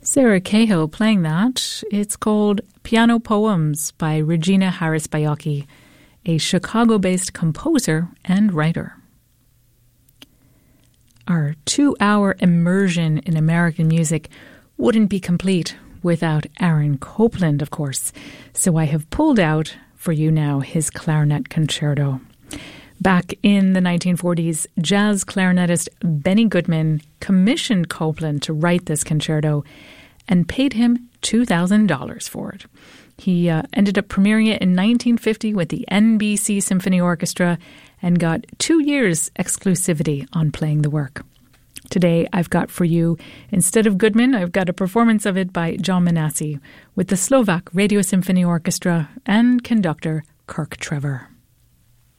Sarah Cahill playing that. It's called Piano Poems by Regina Harris Baiocchi, a Chicago-based composer and writer. Our 2-hour immersion in American music wouldn't be complete without Aaron Copland, of course. So I have pulled out for you now his clarinet concerto. Back in the 1940s, jazz clarinetist Benny Goodman commissioned Copland to write this concerto and paid him $2,000 for it. He ended up premiering it in 1950 with the NBC Symphony Orchestra and got 2 years exclusivity on playing the work. Today, I've got for you, instead of Goodman, I've got a performance of it by John Manassi with the Slovak Radio Symphony Orchestra and conductor Kirk Trevor.